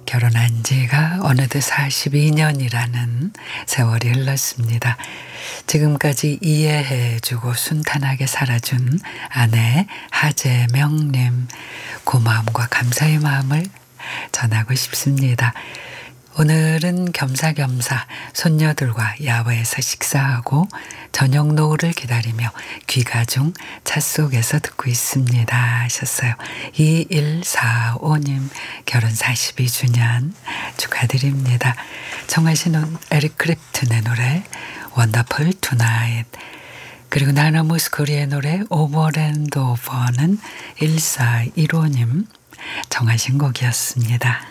결혼한 지가 어느덧 42년이라는 세월이 흘렀습니다. 지금까지 이해해주고 순탄하게 살아준 아내 하재명님, 고마움과 감사의 마음을 전하고 싶습니다. 오늘은 겸사겸사 손녀들과 야외에서 식사하고 저녁 노을을 기다리며 귀가 중 차 속에서 듣고 있습니다 하셨어요. 2145님 결혼 42주년 축하드립니다. 청하신 에릭 크랩튼의 노래 원더풀 투나잇, 그리고 나나무스코리의 노래 오버랜드 오버는 1415님 정하신 곡이었습니다.